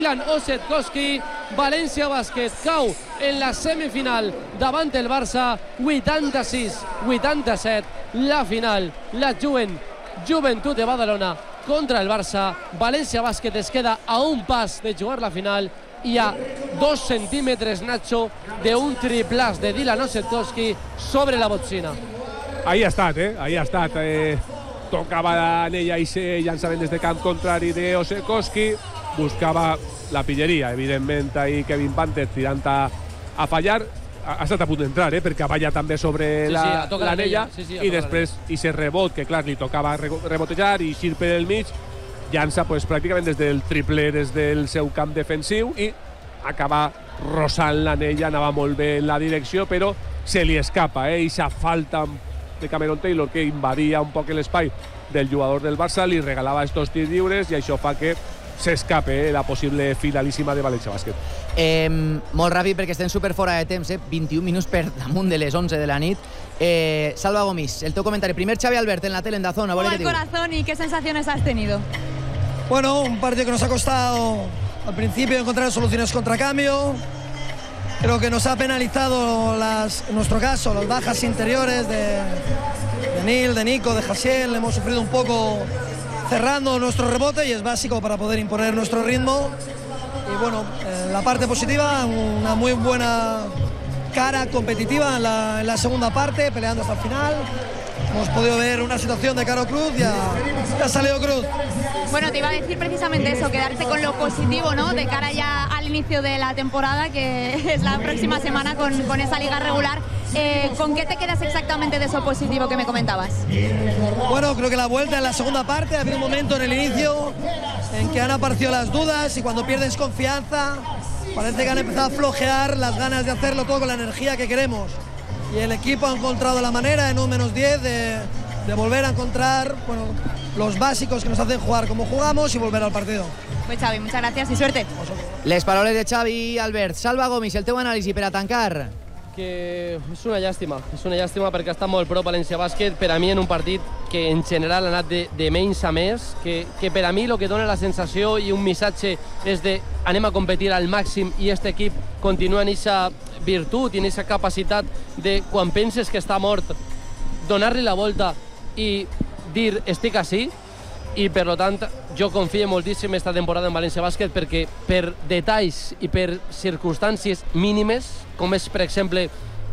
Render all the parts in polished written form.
Dylan Osetkowski. València Bàsquet cau en la semifinal davant el Barça, 86-87. La final la juguen Joventut de Badalona contra el Barça. València Bàsquet es queda a un pas de jugar la final i a 2 centímetres, Nacho, de un triplàs de Dylan Osetkowski sobre la botzina. Ahí ha estat, ahí ha estat. Tocava l'anella i se llançament des de camp contrari de Osetkowski. Buscava la pilleria, evidentment, ahí Kevin Panther tirant a fallar. Ha estat a punt d'entrar, perquè ha ballat també sobre l'anella, i després i se rebot, que clar, li tocava rebotejar i eixir per el mig, llança pues, pràcticament des del tripler, des del seu camp defensiu, i acaba rosant l'anella, anava molt bé en la direcció, però se li escapa, i sa falta de Cameron Taylor, que invadia un poc l'espai del jugador del Barça, li regalava estos tirs lliures, i això fa que s'escape la possible finalíssima de València Bàsquet. Molt ràpid, perquè estem super fora de temps, 21 minuts per damunt de les 11 de la nit. Salva Gomis, el teu comentari. Primer Xavi Albert en la tele en Dazón. ¿Cómo el corazón y qué sensaciones has tenido? Bueno, un partido que nos ha costado al principio encontrar soluciones contra cambio. Creo que nos ha penalizado, en nuestro caso, las bajas interiores de Nil, de Nico, de Jasiel. Hemos sufrido un poco cerrando nuestro rebote y es básico para poder imponer nuestro ritmo. Y bueno, la parte positiva, una muy buena cara competitiva en la segunda parte, peleando hasta el final. Hemos podido ver una situación de Caro Cruz y ha salido Cruz. Bueno, te iba a decir precisamente eso, quedarte con lo positivo, ¿no? De cara ya al inicio de la temporada, que es la próxima semana con esa liga regular. ¿Con qué te quedas exactamente de eso positivo que me comentabas? Bueno, creo que la vuelta en la segunda parte, ha habido un momento en el inicio en que han aparecido las dudas y cuando pierdes confianza parece que han empezado a flojear las ganas de hacerlo todo con la energía que queremos. Y el equipo ha encontrado la manera en un -10 de volver a encontrar los básicos que nos hacen jugar como jugamos y volver al partido. Pues Xavi, muchas gracias y suerte. Les paraules de Xavi Albert. Salva Gomis, el teu anàlisi per a tancar. Que és una llàstima perquè està molt prop València Bàsquet, per a mi en un partit que en general ha anat de menys a més, que per a mi el que dona la sensació i un missatge és de anem a competir al màxim i aquest equip continua en aquesta virtut i en aquesta capacitat de quan penses que està mort donar-li la volta i dir estic així, i per tant jo confio moltíssim esta temporada en València Bàsquet perquè per detalls i per circumstàncies mínimes, com és per exemple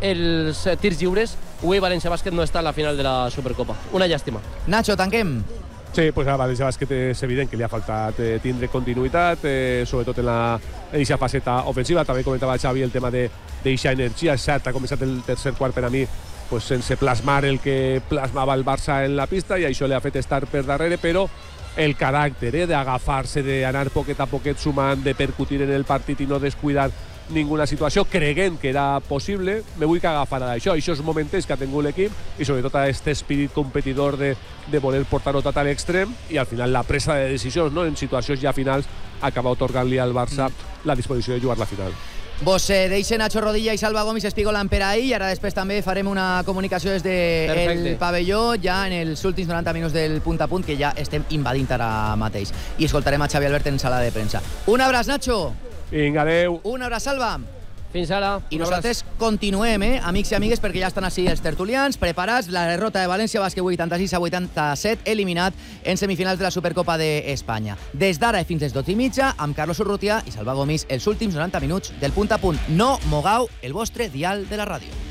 els tirs lliures, avui València Bàsquet no està en la final de la Supercopa. Una llàstima. Nacho, tanquem. Sí, pues a València Bàsquet és evident que li ha faltat tindre continuïtat, sobretot en aquesta faceta ofensiva. També comentava Xavi el tema d'eixa energia. És cert, ha començat el tercer quart per a mi pues sense plasmar el que plasmava el Barça en la pista i això li ha fet estar per darrere, però el caràcter d'agafar-se, d'anar poquet a poquet sumant, de percutir en el partit i no descuidar ninguna situació, creguent que era possible, me vull que agafar d'això. Això és moments que ha tingut l'equip i sobretot aquest espírit competidor de voler portar-ho tot a l'extrem i al final la presa de decisions, en situacions ja finals, acaba otorgant-li al Barça la disposició de jugar la final. Vos deixen Nacho Rodilla i Salva Gomis espigolant per ahí i ara després també farem una comunicació des del pavelló ja en els últims 90 minuts del punt a punt que ja estem invadint ara mateix i escoltarem a Xavi Albert en sala de premsa. Un abraç, Nacho. Vinga, adeu. Un abraç, Salva. Fins ara. I nosaltres continuem, amics i amigues, perquè ja estan així els tertulians preparats. La derrota de València Bàsquet 86-87, eliminat en semifinals de la Supercopa d'Espanya. Des d'ara fins les 12:30, amb Carlos Urrutia i Salva Gomis, els últims 90 minuts del punt a punt. No mogau el vostre dial de la ràdio.